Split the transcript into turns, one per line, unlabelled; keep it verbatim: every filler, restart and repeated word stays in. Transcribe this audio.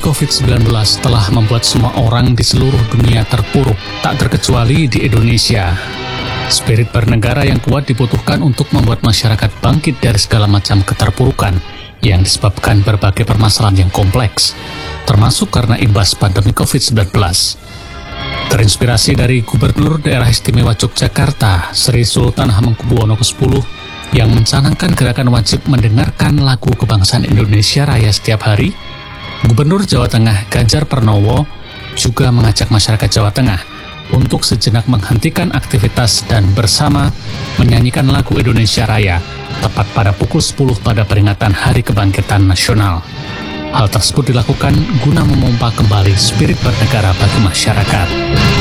covid sembilan belas telah membuat semua orang di seluruh dunia terpuruk, tak terkecuali di Indonesia. Spirit bernegara yang kuat dibutuhkan untuk membuat masyarakat bangkit dari segala macam keterpurukan yang disebabkan berbagai permasalahan yang kompleks, termasuk karena imbas pandemi covid sembilan belas. Terinspirasi dari Gubernur Daerah Istimewa Yogyakarta, Sri Sultan Hamengkubuwono kesepuluh, yang mencanangkan gerakan wajib mendengarkan lagu kebangsaan Indonesia Raya setiap hari, Gubernur Jawa Tengah Ganjar Pranowo juga mengajak masyarakat Jawa Tengah untuk sejenak menghentikan aktivitas dan bersama menyanyikan lagu Indonesia Raya tepat pada pukul sepuluh pada peringatan Hari Kebangkitan Nasional. Hal tersebut dilakukan guna memompa kembali spirit bernegara bagi masyarakat.